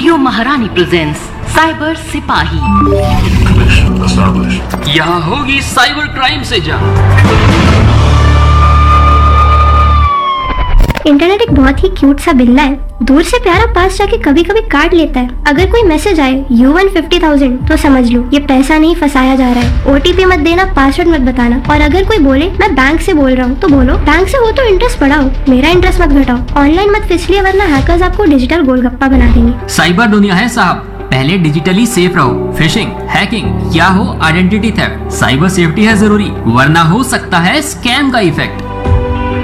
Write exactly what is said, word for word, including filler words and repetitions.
Radio महारानी presents cyber सिपाही। यहाँ होगी साइबर क्राइम से जंग। इंटरनेट एक बहुत ही क्यूट सा बिल्ला है, दूर से प्यारा पास जाके कभी कभी काट लेता है। अगर कोई मैसेज आए यू वन फिफ्टी थाउजेंड तो समझ लो ये पैसा नहीं फंसाया जा रहा है। ओटीपी मत देना, पासवर्ड मत बताना। और अगर कोई बोले मैं बैंक से बोल रहा हूँ तो बोलो बैंक से हो तो इंटरेस्ट बढ़ाओ, मेरा इंटरेस्ट मत घटाओ। ऑनलाइन मत फिसलिए वरना हैकर्स आपको डिजिटल गोलगप्पा बना देंगे। साइबर दुनिया है साहब, पहले डिजिटली सेफ रहो। फिशिंग, हैकिंग या हो आइडेंटिटी थेफ्ट, साइबर सेफ्टी है जरूरी, वरना हो सकता है स्कैम का इफेक्ट।